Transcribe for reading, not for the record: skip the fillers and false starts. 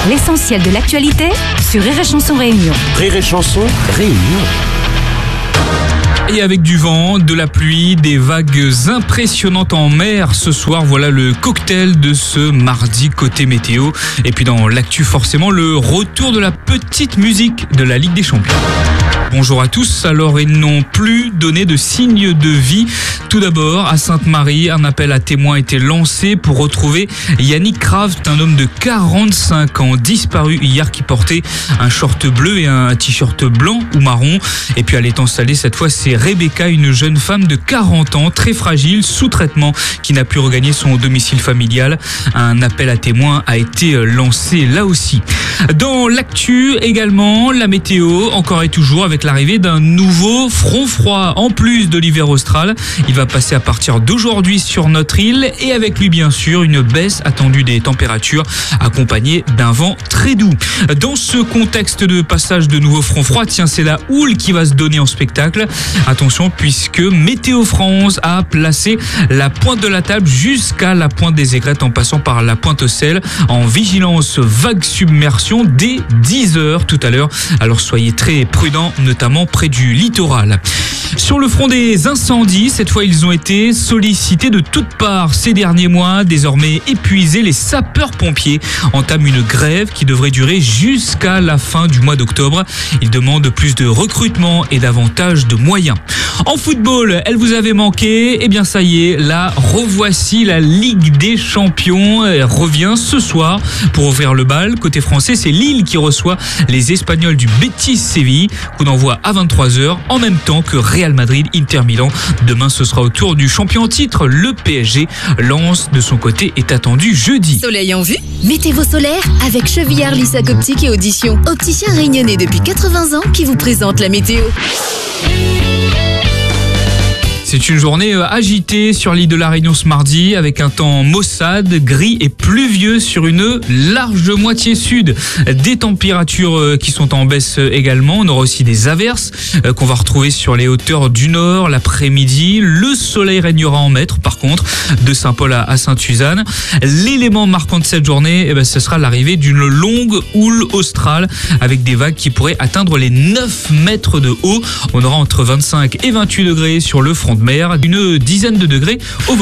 L'essentiel de l'actualité sur Rire et Chanson Réunion. Rire et Chanson Réunion. Et avec du vent, de la pluie, des vagues impressionnantes en mer ce soir, voilà le cocktail de ce mardi côté météo. Et puis dans l'actu forcément, le retour de la petite musique de la Ligue des Champions. Bonjour à tous, alors ils n'ont plus donné de signe de vie. Tout d'abord, à Sainte-Marie, un appel à témoins a été lancé pour retrouver Yannick Kraft, un homme de 45 ans disparu hier qui portait un short bleu et un t-shirt blanc ou marron. Et puis elle est installée cette fois, c'est Rebecca, une jeune femme de 40 ans, très fragile, sous traitement, qui n'a pu regagner son domicile familial. Un appel à témoins a été lancé là aussi. Dans l'actu également, la météo, encore et toujours avec l'arrivée d'un nouveau front froid. En plus de l'hiver austral, il va passer à partir d'aujourd'hui sur notre île et avec lui bien sûr une baisse attendue des températures accompagnée d'un vent très doux. Dans ce contexte de passage de nouveau front froid, tiens, c'est la houle qui va se donner en spectacle. Attention puisque Météo France a placé la pointe de la table jusqu'à la pointe des aigrettes en passant par la pointe Sel en vigilance vague submersion dès 10h tout à l'heure. Alors soyez très prudents, notamment près du littoral. Sur le front des incendies, cette fois ils ont été sollicités de toutes parts ces derniers mois. Désormais épuisés, les sapeurs-pompiers entament une grève qui devrait durer jusqu'à la fin du mois d'octobre. Ils demandent plus de recrutement et davantage de moyens. En football, elle vous avait manqué, et bien ça y est, la revoici, la Ligue des Champions. Elle revient ce soir pour ouvrir le bal. Côté français, c'est Lille qui reçoit les Espagnols du Betis Séville. Coup d'envoi à 23h, en même temps que Real Madrid, Inter Milan. Demain, ce sera au tour du champion en titre, le PSG. Lens, de son côté, est attendu jeudi. Soleil en vue? Mettez-vous solaire avec Chevillard, Lissac Optique et Audition. Opticien réunionnais depuis 80 ans qui vous présente la météo. C'est une journée agitée sur l'île de la Réunion ce mardi avec un temps maussade, gris et pluvieux sur une large moitié sud. Des températures qui sont en baisse également. On aura aussi des averses qu'on va retrouver sur les hauteurs du nord l'après-midi. Le soleil régnera en maître par contre de Saint-Paul à Sainte-Suzanne. L'élément marquant de cette journée, ce sera l'arrivée d'une longue houle australe avec des vagues qui pourraient atteindre les 9 mètres de haut. On aura entre 25 et 28 degrés sur le front de mer, une dizaine de degrés au